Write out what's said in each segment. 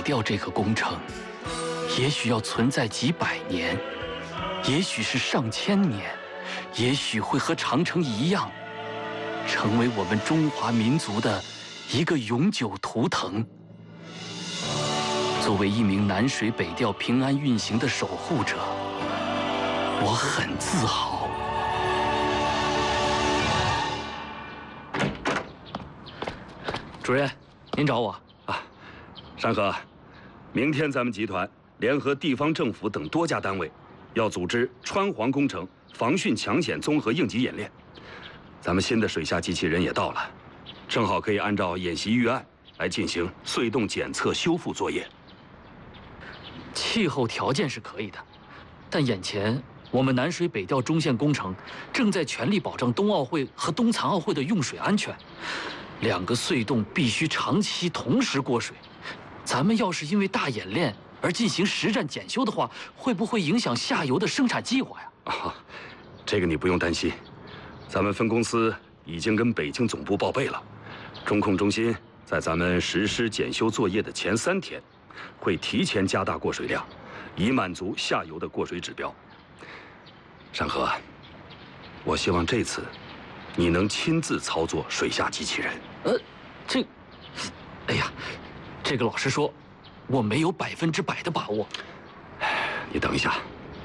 调这个工程，也许要存在几百年，也许是上千年，也许会和长城一样，成为我们中华民族的一个永久图腾。作为一名南水北调平安运行的守护者，我很自豪。主任，您找我啊？山河，明天咱们集团联合地方政府等多家单位，要组织川黄工程防汛抢险综合应急演练。咱们新的水下机器人也到了，正好可以按照演习预案来进行隧洞检测修复作业。 气候条件是可以的，但眼前我们南水北调中线工程正在全力保障冬奥会和冬残奥会的用水安全。2个隧洞必须长期同时过水，咱们要是因为大演练而进行实战检修的话，会不会影响下游的生产计划呀？ 啊，这个你不用担心，咱们分公司已经跟北京总部报备了，中控中心在咱们实施检修作业的前3天，会提前加大过水量，以满足下游的过水指标。山河，我希望这次你能亲自操作水下机器人。 哎呀，这个老实说，我没有100%的把握。 你等一下。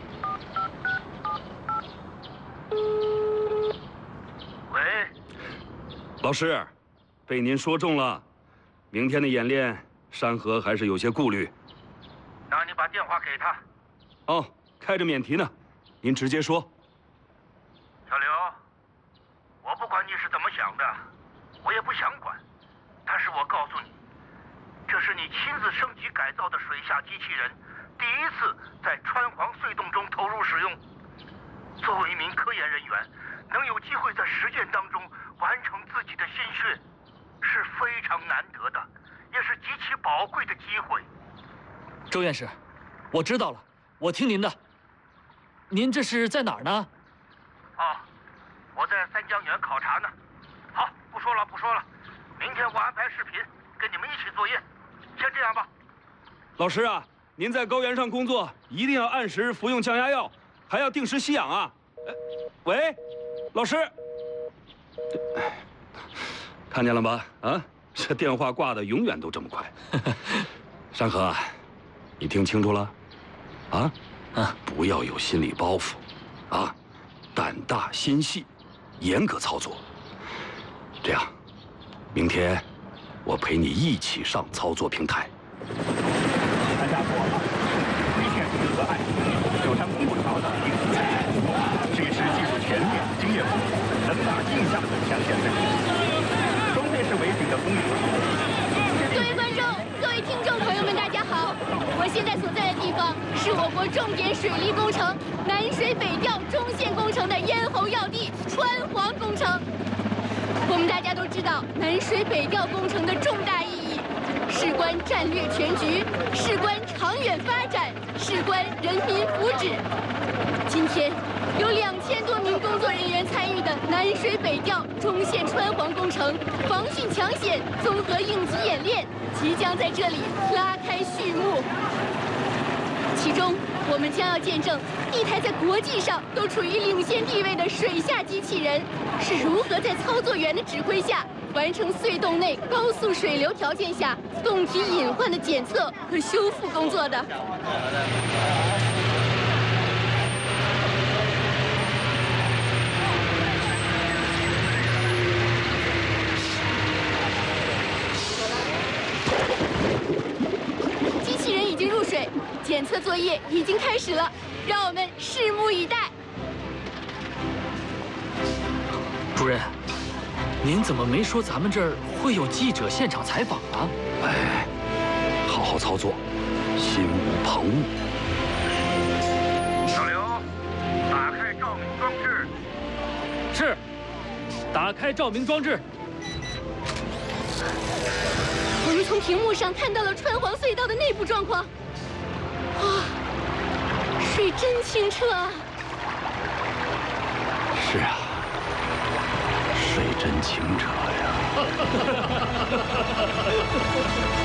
喂， 老师，被您说中了，明天的演练，山河还是有些顾虑。 那你把电话给他。 哦，开着免提呢，您直接说。 小刘，我不管你是怎么想的，我也不想管，但是我告诉你，这是你亲自升级改造的水下机器人，第一次在川黄隧洞中投入使用。作为一名科研人员，能有机会在实践当中完成自己的心血，是非常难得的，也是极其宝贵的机会。 周院士，我知道了，我听您的。您这是在哪儿呢？ 我在三江源考察呢。好，不说了，明天我安排视频跟你们一起作业。先这样吧。 老师啊，您在高原上工作，一定要按时服用降压药，还要定时吸氧啊。喂，老师，看见了吧？啊，这电话挂的永远都这么快。山河，你听清楚了？不要有心理包袱，啊，胆大心细，严格操作。这样，明天我陪你一起上操作平台。 参加过危险和爱，有着不少的应急材料，这是技术全面、经验丰富、能打硬仗的强线阵地。终点是围景的风雨。 各位观众、各位听众朋友们，大家好！我现在所在的地方是我国重点水利工程南水北调中线工程的咽喉要地川黄工程。我们大家都知道，南水北调工程的重大意义，事关战略全局，事关长远发展，事关人民福祉。今天，有2000多名工作人员参与的南水北调中线川黄工程防汛抢险综合应急演练即将在这里拉开序幕。其中，我们将要见证一台在国际上都处于领先地位的水下机器人是如何在操作员的指挥下，完成隧洞内高速水流条件下洞体隐患的检测和修复工作的。机器人已经入水，检测作业已经开始了，让我们拭目以待。 主任，您怎么没说咱们这儿会有记者现场采访啊？ 哎，好好操作，心无旁骛。 小刘，打开照明装置。 是，打开照明装置。 我们从屏幕上看到了川黄隧道的内部状况。哇，水真清澈啊！ 是啊，水真清澈呀。